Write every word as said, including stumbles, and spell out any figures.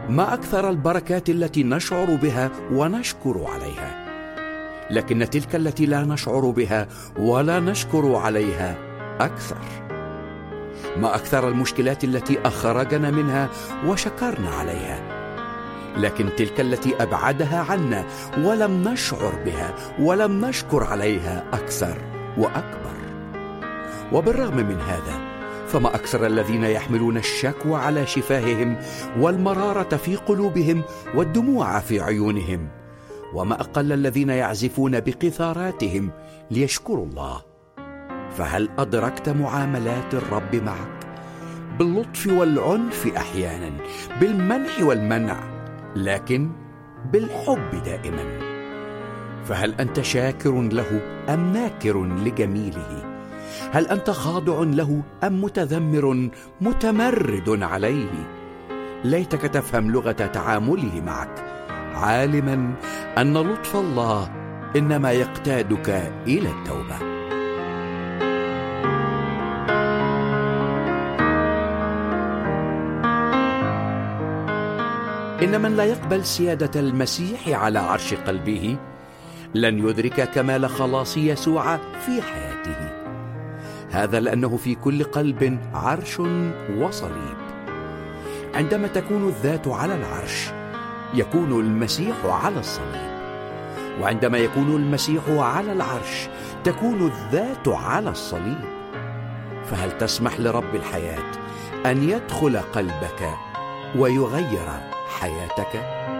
ما أكثر البركات التي نشعر بها ونشكر عليها، لكن تلك التي لا نشعر بها ولا نشكر عليها أكثر. ما أكثر المشكلات التي أخرجنا منها وشكرنا عليها، لكن تلك التي أبعدها عنا ولم نشعر بها ولم نشكر عليها أكثر وأكبر. وبالرغم من هذا، فما أكثر الذين يحملون الشكوى على شفاههم والمرارة في قلوبهم والدموع في عيونهم، وما أقل الذين يعزفون بقيثاراتهم ليشكروا الله. فهل أدركت معاملات الرب معك؟ باللطف والعنف أحيانا، بالمنح والمنع، لكن بالحب دائما. فهل أنت شاكر له أم ناكر لجميله؟ هل أنت خاضع له أم متذمر متمرد عليه؟ ليتك تفهم لغة تعامله معك، عالما أن لطف الله إنما يقتادك إلى التوبة. إن من لا يقبل سيادة المسيح على عرش قلبه لن يدرك كمال خلاص يسوع في حياته. هذا لأنه في كل قلب عرش وصليب. عندما تكون الذات على العرش يكون المسيح على الصليب، وعندما يكون المسيح على العرش تكون الذات على الصليب. فهل تسمح لرب الحياة أن يدخل قلبك ويغير حياتك؟